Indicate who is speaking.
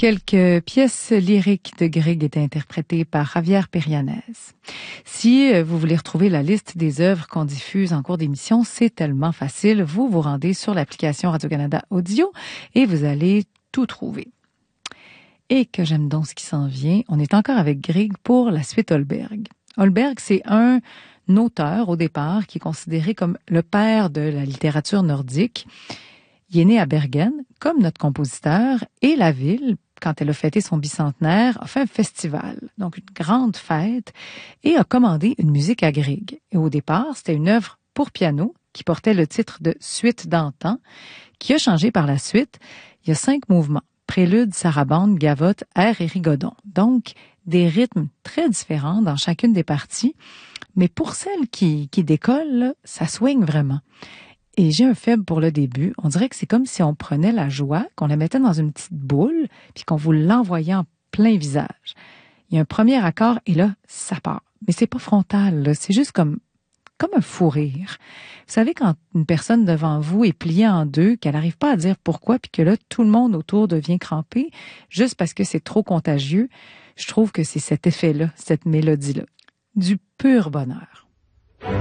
Speaker 1: Quelques pièces lyriques de Grieg étaient interprétées par Javier Perianez. Si vous voulez retrouver la liste des œuvres qu'on diffuse en cours d'émission, c'est tellement facile. Vous vous rendez sur l'application Radio-Canada Audio et vous allez tout trouver. Et que j'aime donc ce qui s'en vient, on est encore avec Grieg pour la suite Holberg. Holberg, c'est un auteur au départ qui est considéré comme le père de la littérature nordique. Il est né à Bergen, comme notre compositeur, et la ville, quand elle a fêté son bicentenaire, a fait un festival, donc une grande fête, et a commandé une musique à Grieg. Et au départ, c'était une œuvre pour piano qui portait le titre de Suite d'antan, qui a changé par la suite. Il y a 5 mouvements: prélude, sarabande, gavotte, air et rigodon. Donc, des rythmes très différents dans chacune des parties, mais pour celle qui décolle, là, ça swing vraiment. Et j'ai un faible pour le début. On dirait que c'est comme si on prenait la joie, qu'on la mettait dans une petite boule, puis qu'on vous l'envoyait en plein visage. Il y a un premier accord et là, ça part. Mais c'est pas frontal, là. C'est juste comme un fou rire. Vous savez, quand une personne devant vous est pliée en deux, qu'elle n'arrive pas à dire pourquoi, puis que là, tout le monde autour devient crampé, juste parce que c'est trop contagieux, je trouve que c'est cet effet-là, cette mélodie-là. Du pur bonheur.